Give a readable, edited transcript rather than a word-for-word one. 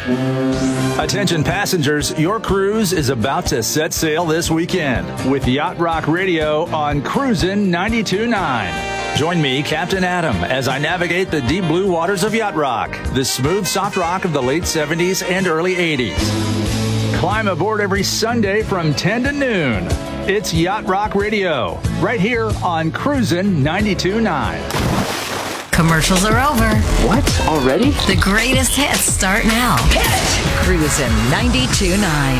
Attention passengers, your cruise is about to set sail this weekend with Yacht Rock Radio on Cruisin' 92.9. Join me, Captain Adam, as I navigate the deep blue waters of Yacht Rock, the smooth soft rock of the late 70s and early 80s. Climb aboard every Sunday from 10 to noon. It's Yacht Rock Radio, right here on Cruisin' 92.9. Commercials are over. What? Already? The greatest hits start now. Hit it! Cruisin' 92.9.